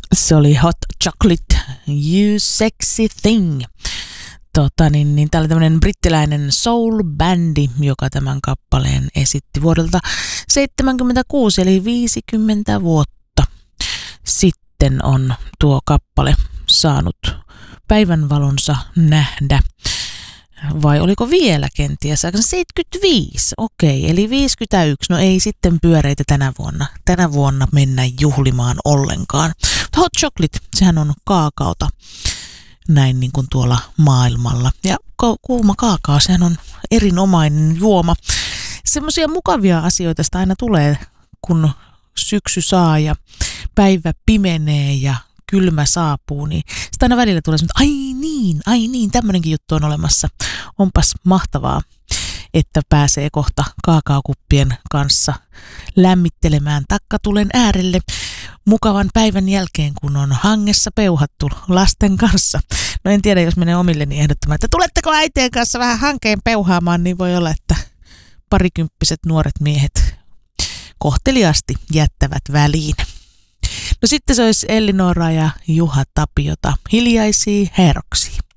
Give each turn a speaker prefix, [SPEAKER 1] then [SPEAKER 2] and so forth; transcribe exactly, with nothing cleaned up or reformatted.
[SPEAKER 1] Se oli Hot Chocolate, You Sexy Thing. Tota, niin, niin, tää oli tämmönen brittiläinen soul-bändi, joka tämän kappaleen esitti vuodelta seitsemänkymmentäkuusi, eli viisikymmentä vuotta sitten on tuo kappale saanut päivänvalonsa nähdä. Vai oliko vielä kenties? seitsemänkymmentäviisi, okei, eli viisikymmentäyksi. No ei sitten pyöreitä tänä vuonna. Tänä vuonna mennä juhlimaan ollenkaan. Hot chocolate, sehän on kaakaota näin niin kuin tuolla maailmalla. Ja kuuma kaakao, sehän on erinomainen juoma. Semmoisia mukavia asioita sitä aina tulee, kun syksy saa ja päivä pimenee ja kylmä saapuu, niin sitä aina välillä tulee semmoinen, ai niin, ai niin, tämmöinenkin juttu on olemassa. Onpas mahtavaa, että pääsee kohta kaakaokuppien kanssa lämmittelemään takkatulen äärelle mukavan päivän jälkeen, kun on hangessa peuhattu lasten kanssa. No en tiedä, jos menee omilleni ehdottamaan, että tuletteko äitien kanssa vähän hankeen peuhaamaan, niin voi olla, että parikymppiset nuoret miehet kohteliasti jättävät väliin. No sitten se olisi Elli Noora ja Juha Tapiota, Hiljaisia heroksia.